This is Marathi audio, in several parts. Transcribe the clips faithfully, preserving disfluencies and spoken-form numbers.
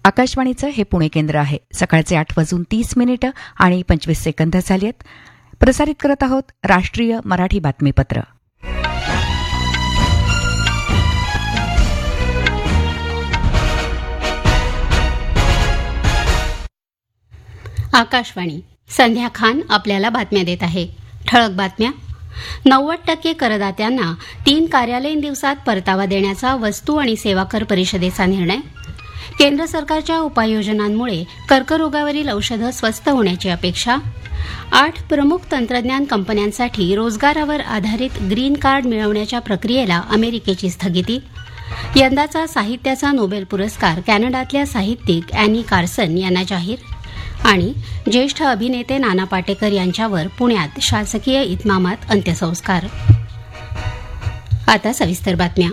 आकाशवाणीचं हे पुणे केंद्र आहे. सकाळचे आठ वाजून तीस मिनिटं आणि पंचवीस सेकंद झाली आहेत. प्रसारित करत आहोत राष्ट्रीय मराठी बातमीपत्र. आकाशवाणी. संध्या खान आपल्याला बातम्या देत आहे. ठळक बातम्या. नव्वद टक्के करदात्यांना तीन कार्यालयीन दिवसात परतावा देण्याचा वस्तू आणि सेवा कर परिषदेचा निर्णय. केंद्र सरकारच्या उपाययोजनांमुळे कर्करोगावरील औषधं स्वस्त होण्याची अपेक्षा. आठ प्रमुख तंत्रज्ञान कंपन्यांसाठी रोजगारावर आधारित ग्रीन कार्ड मिळवण्याच्या प्रक्रियेला अमेरिकेची स्थगिती. यंदाचा साहित्याचा नोबेल पुरस्कार कॅनडातल्या साहित्यिक अॅनी कार्सन यांना जाहीर. आणि ज्येष्ठ अभिनेते नाना पाटेकर यांच्यावर पुण्यात शासकीय इतमामात अंत्यसंस्कार. आता सविस्तर बातम्या.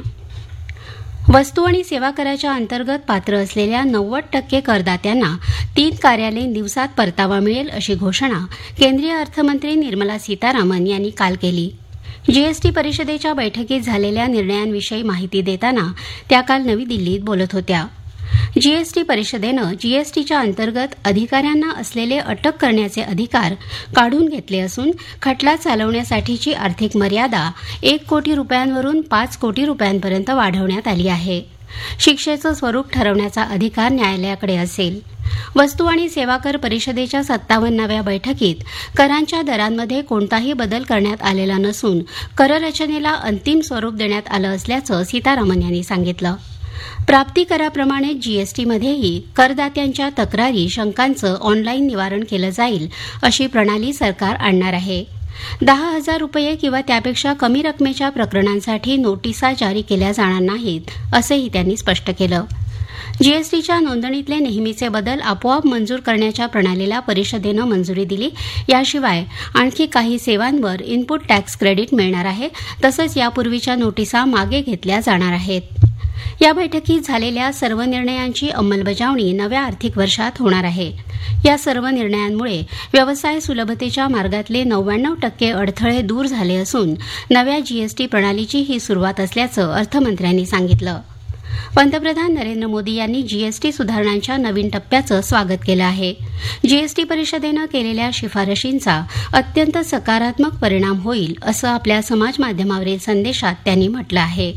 वस्तू आणि सेवा कराच्या अंतर्गत पात्र असलेल्या नव्वद टक्के करदात्यांना तीन कार्यालयीन दिवसात परतावा मिळेल अशी घोषणा केंद्रीय अर्थमंत्री निर्मला सीतारामन यांनी काल केली. जीएसटी परिषदेच्या बैठकीत झालेल्या निर्णयांविषयी माहिती देताना त्या काल नवी दिल्लीत बोलत होत्या. जीएसटी परिषदेनं जीएसटीच्या अंतर्गत अधिकाऱ्यांना असलेले अटक करण्याचे अधिकार काढून घेतले असून खटला चालवण्यासाठीची आर्थिक मर्यादा एक कोटी रुपयांवरून पाच कोटी रुपयांपर्यंत वाढवण्यात आली आहे. शिक्षेचं स्वरूप ठरवण्याचा अधिकार न्यायालयाकडे असेल. वस्तू आणि सेवा कर परिषदेच्या सत्तावन्नाव्या बैठकीत करांच्या दरांमध्ये कोणताही बदल करण्यात आलेला नसून कररचनेला अंतिम स्वरूप देण्यात आलं असल्याचं सीतारामन यांनी सांगितलं. प्राप्ती कराप्रमाणे जीएसटीमध्येही करदात्यांच्या तक्रारी शंकांचं ऑनलाईन निवारण केलं जाईल अशी प्रणाली सरकार आणणार आहे. दहा हजार रुपये किंवा त्यापेक्षा कमी रकमेच्या प्रकरणांसाठी नोटिसा जारी केल्या जाणार नाहीत असंही त्यांनी स्पष्ट केलं. जीएसटीच्या नोंदणीतले नेहमीचे बदल आपोआप मंजूर करण्याच्या प्रणालीला परिषदेनं मंजुरी दिली. याशिवाय आणखी काही सेवांवर इनपुट टॅक्स क्रेडिट मिळणार आहे. तसंच यापूर्वीच्या नोटिसा मागे घेतल्या जाणार आहेत. या बैठकीत झालेल्या सर्व निर्णयांची अंमलबजावणी नव्या आर्थिक वर्षात होणार आहे. या सर्व निर्णयांमुळे व्यवसाय सुलभतेच्या मार्गातले नव्याण्णव टक्के अडथळे दूर झाले असून नव्या जीएसटी प्रणालीची ही सुरुवात असल्याचं अर्थमंत्र्यांनी सांगितलं. पंतप्रधान नरेंद्र मोदी यांनी जीएसटी सुधारणांच्या नवीन टप्प्याचं स्वागत केलं आहे. जीएसटी परिषदेनं केलेल्या शिफारशींचा अत्यंत सकारात्मक परिणाम होईल असं आपल्या समाजमाध्यमावरील संदेशात त्यांनी म्हटलं आहे.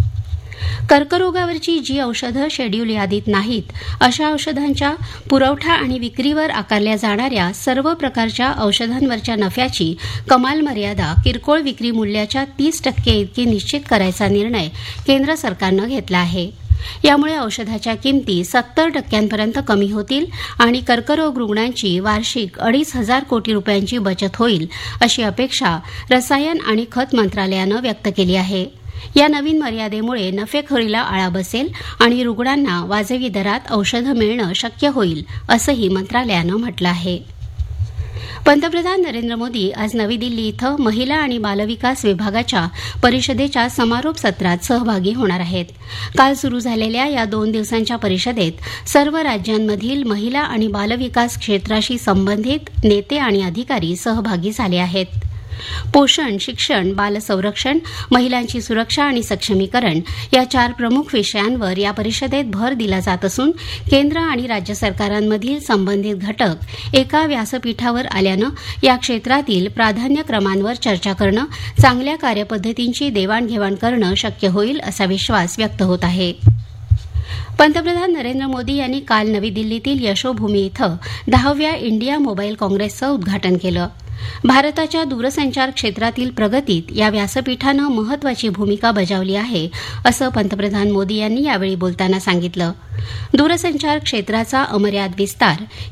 कर्करोगावरची जी औषधं शेड्यूल यादीत नाहीत अशा औषधांच्या पुरवठा आणि विक्रीवर आकारल्या जाणाऱ्या सर्व प्रकारच्या औषधांवरच्या नफ्याची कमाल मर्यादा किरकोळ विक्री मूल्याच्या तीस टक्के इतकी निश्चित करायचा निर्णय केंद्र सरकारनं घेतला आहे. यामुळे औषधाच्या किमती सत्तर टक्क्यांपर्यंत कमी होतील आणि कर्करोग रुग्णांची वार्षिक अडीच हजार कोटी रुपयांची बचत होईल अशी अपेक्षा रसायन आणि खत मंत्रालयानं व्यक्त केली आहे. या नवीन मर्यादेमुळे नफेखोरीला आळा बसेल आणि रुग्णांना वाजवी दरात औषधं मिळणं शक्य होईल असंही मंत्रालयानं म्हटलं आहे. पंतप्रधान नरेंद्र मोदी आज नवी दिल्ली इथं महिला आणि बालविकास विभागाच्या परिषदेच्या समारोप सत्रात सहभागी होणार आहेत. काल सुरू झालेल्या या दोन दिवसांच्या परिषदेत सर्व राज्यांमधील महिला आणि बालविकास क्षेत्राशी संबंधित नेते आणि अधिकारी सहभागी झाले आहेत. पोषण, शिक्षण, बालसंरक्षण, महिलांची सुरक्षा आणि सक्षमीकरण या चार प्रमुख विषयांवर या परिषदेत भर दिला जात असून केंद्र आणि राज्य सरकारांमधील संबंधित घटक एका व्यासपीठावर आल्यानं या क्षेत्रातील प्राधान्यक्रमांवर चर्चा करणं, चांगल्या कार्यपद्धतींची देवाणघेवाण करणं शक्य होईल असा विश्वास व्यक्त होत आहे. पंतप्रधान नरेंद्र मोदी यांनी काल नवी दिल्लीतील यशोभूमी इथं दहाव्या इंडिया मोबाईल काँग्रेसचं उद्घाटन केलं. भारताच्या दूरसंचार क्षेत्रातील प्रगतीत या व्यासपीठानं महत्वाची भूमिका बजावली आहे असं पंतप्रधान मोदी यांनी यावेळी बोलताना सांगितलं. दूरसंचार क्षेत्राचा अमर्याद विस्तार